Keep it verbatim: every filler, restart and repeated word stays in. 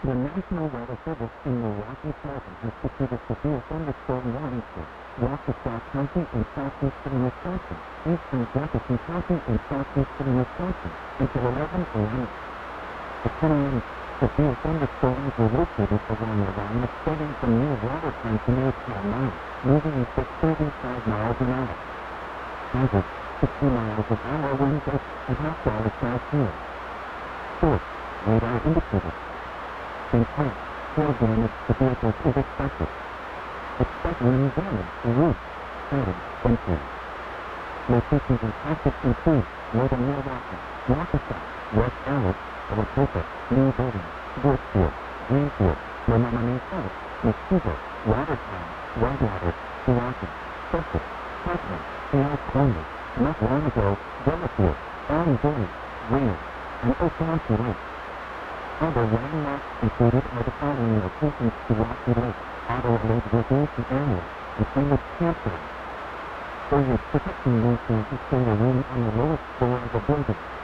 The National Weather Service in Milwaukee, Florida has issued a severe thunderstorm warning for Waukesha County and southeastern Wisconsin, eastern Jefferson County and southeastern Wisconsin, until eleven a m The twenty-one severe thunderstorms were located along the line extending from near Watertown to near Palmyra, moving at thirty-five miles an hour. Average sixty miles an hour wind gusts and half hour south here. Fourth, radar indicated. In part, hail damage to vehicles is expected. Expect wind damage to roofs, siding, and trees. Locations in Texas include northern Milwaukee, Waukesha, West Allis, Owatonna, New Haven, Brookfield, Greenfield, Menominee South, Mesquite, Watertown, Whitewater, Pewaukee, Sussex, Putnam, Seattle Corners, Not Long Ago, Delafield, Allen Village, Wales, and Oceansea Lake. Other landmarks included are the following locations: Pewaukee Lake, Ottawa Lake Recreation Area, and Greenwich Campground. For your protection, resources stay a room on the lowest floor of the building.